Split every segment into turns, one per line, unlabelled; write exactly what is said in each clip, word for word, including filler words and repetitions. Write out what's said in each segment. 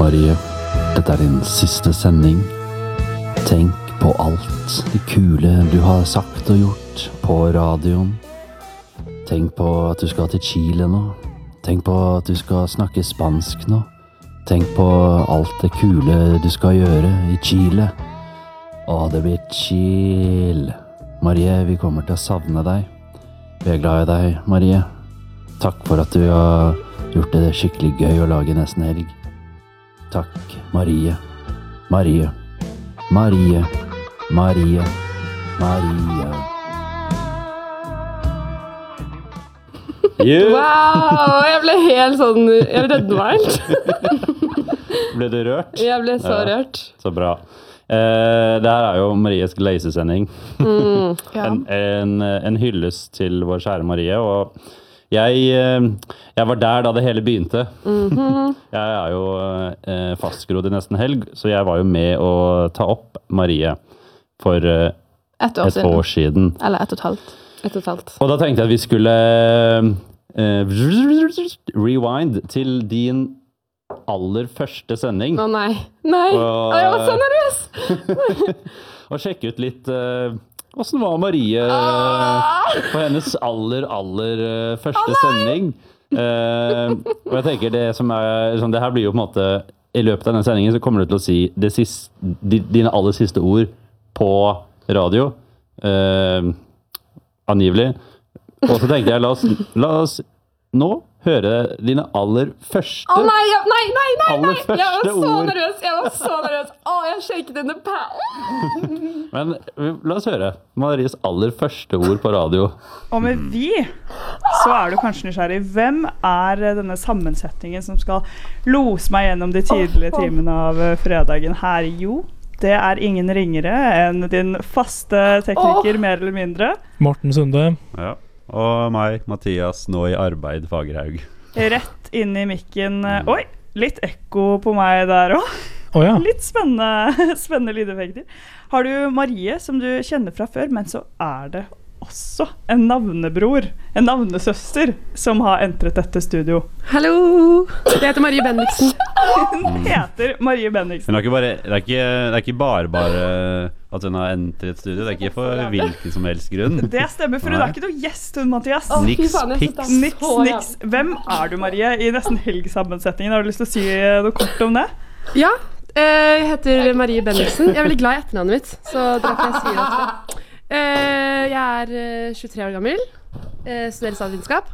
Marie, dette er din siste sending. Tenk på alt det kule du har sagt og gjort på radioen. Tenk på at du skal til Chile nå. Tenk på at du skal snakke spansk nå. Tenk på alt det kule du skal gjøre i Chile. Å, det blir chill. Marie, vi kommer til å savne deg. Vi er glad i deg, Marie. Takk for at du har gjort det skikkelig gøy å lage Nesten Helg. Takk, Marie. Marie. Marie. Marie. Marie.
Yeah.
Wow, jeg ble helt sånn, jeg redde meg helt.
Ble du rørt?
Jeg ble så
Ja.
rørt.
Så bra. Eh, det her er jo Maries gleisesending.
Mm, ja.
en, en, en hyllest til vår kjære Marie, og jeg, eh, jeg var der da det hele begynte.
Mhm.
Jeg er jo eh, fastgrodd i Nesten Helg, så jeg var jo med å ta opp Marie for eh,
Et år
et
siden.
år siden.
Eller ett og et halvt.
Et og et halvt.
Og da tenkte jeg at vi skulle eh, rewind til din aller første sending.
Å nei, nei,
Og-
Å, jeg var så nervøs.
Og sjekke ut litt uh, hvordan var Marie
Ah!
på hennes aller, aller uh, første sending. Uh, og jeg tenker det som er, liksom, det her blir jo på en måte, i løpet av denne sendingen så kommer du til å si det siste, di- dine aller siste ord på radio, uh, angivelig. Og så tenkte jeg, la oss, la oss nå høre dine aller første
Å nei, ja, nei, nei, nei, nei.
Aller
Jeg var
første
så
ord.
nervøs, jeg var så nervøs. Å, jeg shaket in the pan.
Men vi- la oss høre Maries aller første ord på radio.
Og med vi, så er du kanskje nysgjerrig. Hvem er denne sammensetningen som skal lose meg gjennom de tidlige
Åh, åh.
timene av eh, fredagen her? Jo, det er ingen ringere enn din faste tekniker, mer eller mindre.
Morten Sunde.
Ja. Og meg, Mathias, nå i arbeid, Fagerhaug.
Rett inn i mikken. eh, Oi, litt ekko på meg der også.
Å ja.
Litt spennende, spennende lydeffekter. Har du Marie, som du kjenner fra før, men så er det også en navnebror, en navnesøster, som har entret dette studio.
Hallo, jeg heter Marie Bendiksen.
Hun heter Marie Bendiksen.
Men det er ikke bare, det er ikke, det er ikke bare, bare at hun har entret studio. Det er ikke for hvilken som helst grunn.
Det stemmer, for hun
Nei.
er ikke noe gjest, hun, Mathias.
Å, fy
Niks,
faen, jeg synes
piks.
det er
Niks,
så
niks. Hvem er du, Marie, i Nesten Helg-sammensetningen? Har du lyst til å si eh, noe kort om det?
Ja, eh, jeg heter Marie Bendiksen. Jeg er veldig glad i etternavnet mitt, så det er derfor jeg sier det ofte. Eh, jeg er eh, tjuetre år gammel, eh, studerer statsvitenskap,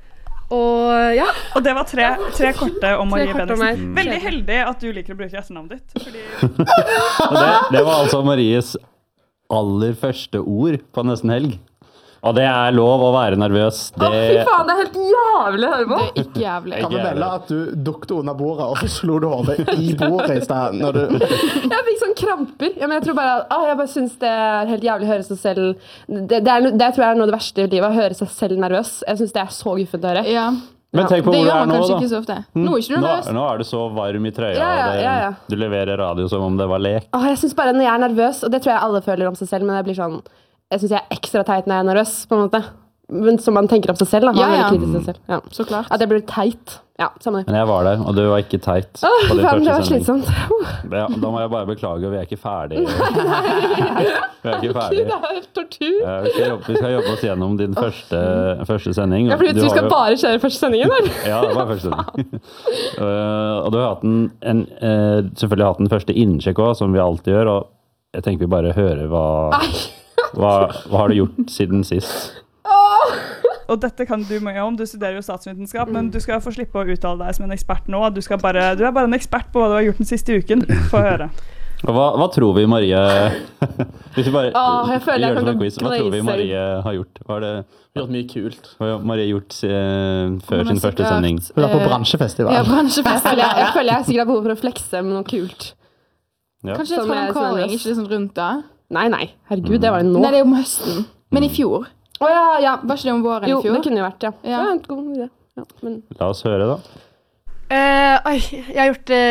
og ja,
Og det var tre, tre korte om Marie
korte om
Bendiksen.
meg.
Veldig heldig at du liker å bruke etternavnet ditt. Fordi
Og det, det var altså Maries aller første ord på Nesten Helg. Og det er lov å være nervøs. Det,
å fy faen, det er helt jævlig å høre på.
Det er ikke jævlig.
Kan vi melde at du dukte under bordet, og så slo du hodet i bordet i sted når du...
Jeg fikk sånn kramper. Ja, men jeg tror bare, ah, jeg bare synes det er helt jævlig å høre seg selv. Det, det, er, no- det tror jeg er noe av det verste i livet, å høre seg selv nervøs. Jeg synes det er så guffent å høre.
Ja.
men tenk på
Det
hvor du
gjør
er
man
nå,
kanskje
da.
ikke så ofte. Nå er ikke du
Nå,
nervøs.
nå er du så varm i trøya,
Ja, ja,
og det,
ja, ja.
du leverer radio som om det var lek.
Ah, jeg synes bare når jeg er nervøs, og det tror jeg alle føler om seg selv, men jeg blir sånn, jeg synes jeg er ekstra teit når jeg er nervøs, på en måte. Men som man tenker om seg selv, da. Man
Ja,
er
ja.
veldig kritisk til seg selv. Ja.
Så klart.
At jeg blir teit. Ja, samme det.
Men jeg var der, og du var ikke teit
Åh,
på
fy
din
faen, det
første
var
sending.
slitsomt. Uh,
Ja, da må jeg bare beklage, vi er ikke ferdige. Vi er ikke
det
ferdige.
er helt tortur.
Ja, vi, skal jobbe, vi skal jobbe oss gjennom din første, første sending.
Ja, fordi
Du
du
har
skal
jo-
bare kjøre første sendingen, eller?
Ja, det var første sending. Uh, og du har hatt en, en, uh, selvfølgelig hatt den første innsjekk også, som vi alltid gjør, og jeg tenker vi bare hører hva, hva, hva har du gjort siden sist?
Og dette kan du mye om, du studerer jo statsvitenskap, men du skal få slippe å uttale deg som en ekspert nå. Du, skal bare, du er bare en ekspert på hva du har gjort den siste uken. Få høre.
Og hva, hva tror vi Marie Hvis vi bare
Åh, jeg føler jeg
gjør det som
kan
en
gå
quiz, hva tror vi
glazer.
Marie har gjort? Hva har det,
Gjort mye kult.
hva har Marie gjort eh, før
Hun har
sin første
sikkert-
sending?
Du var på
Eh,
bransjefestival.
Ja,
Jeg
bransjefest.
føler jeg, jeg føler jeg sikkert har behov for å flekse med noe kult.
Ja.
Kanskje
Som
fra
jeg er
den
så
karing,
nervøs.
ikke liksom rundt da.
Nei, nei. Herregud, det var jo nå.
Nei, det er om høsten. Men i fjor.
Å ja, ja.
Var ikke det om våren
Jo,
i fjor?
det kunne jo vært, ja.
Ja.
Ja, en god idé. Ja, men...
La oss høre da.
Eh, oi, jeg har gjort... eh,